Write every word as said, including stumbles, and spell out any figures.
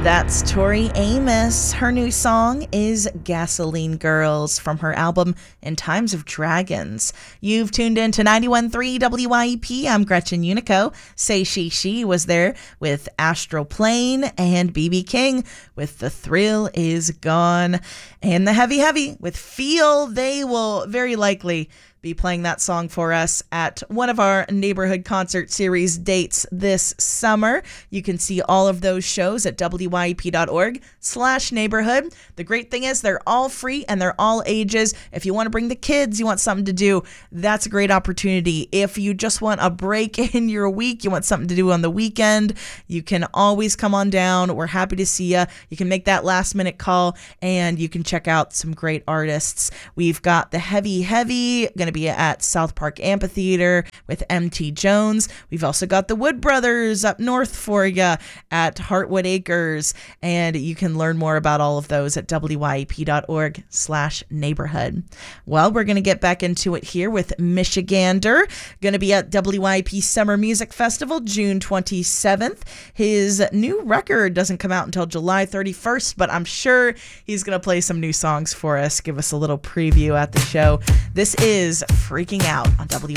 That's Tori Amos. Her new song is Gasoline Girls from her album In Times of Dragons. You've tuned in to ninety-one point three W Y E P. I'm Gretchen Unico. Say She She was there with Astral Plane, and B B King with The Thrill Is Gone. And the Heavy Heavy with Feel. They will very likely be playing that song for us at one of our neighborhood concert series dates this summer. You can see all of those shows at W Y E P dot org slash neighborhood. The great thing is they're all free and they're all ages. If you want to bring the kids, you want something to do, that's a great opportunity. If you just want a break in your week, you want something to do on the weekend, you can always come on down. We're happy to see you. You can make that last minute call and you can check out some great artists. We've got the Heavy Heavy going to be at South Park Amphitheater with M T Jones. We've also got the Wood Brothers up north for you at Heartwood Acres, and you can learn more about all of those at W Y E P dot org slash neighborhood. Well, we're going to get back into it here with Michigander. Going to be at W Y E P Summer Music Festival June twenty-seventh. His new record doesn't come out until July thirty-first, but I'm sure he's going to play some new songs for us, give us a little preview at the show. This is Freaking Out on W.